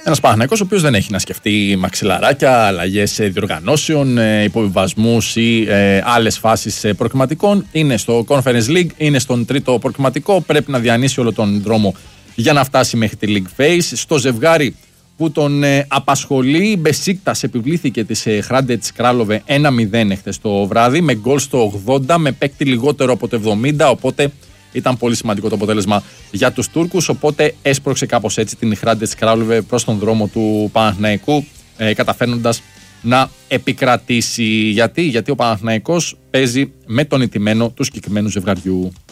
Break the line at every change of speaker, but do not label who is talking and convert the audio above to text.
Ένας Παναθηναϊκός ο οποίος δεν έχει να σκεφτεί μαξιλαράκια, αλλαγές διοργανώσεων, υποβιβασμούς ή άλλες φάσεις προκριματικών. Είναι στο Conference League, είναι στον τρίτο προκριματικό. Πρέπει να διανύσει όλο τον δρόμο για να φτάσει μέχρι τη League Phase. Στο ζευγάρι που τον απασχολεί, η Μπεσίκτας επιβλήθηκε της Χράντετς Κράλοβε 1-0 χθες το βράδυ, με γκολ στο 80, με παίκτη λιγότερο από το 70, οπότε ήταν πολύ σημαντικό το αποτέλεσμα για τους Τούρκους, οπότε έσπρωξε κάπως έτσι την Χράντετς Κράλοβε προς τον δρόμο του Παναθηναϊκού, καταφέρνοντας να επικρατήσει. Γιατί ο Παναθηναϊκός παίζει με τον ηττημένο του συγκεκριμένου ζευγαριού.